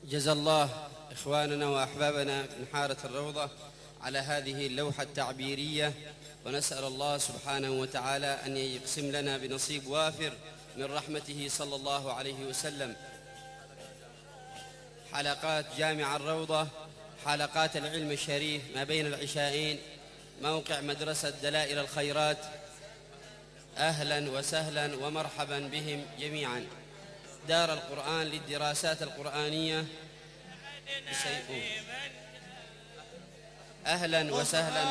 جزا الله إخواننا وأحبابنا من حارة الروضة على هذه اللوحة التعبيرية، ونسأل الله سبحانه وتعالى أن يقسم لنا بنصيب وافر من رحمته صلى الله عليه وسلم. حلقات جامع الروضة، حلقات العلم الشريف ما بين العشاءين، موقع مدرسة دلائل الخيرات. أهلا وسهلا ومرحبا بهم جميعا. دار القرآن للدراسات القرآنية بسيئون. أهلا وسهلا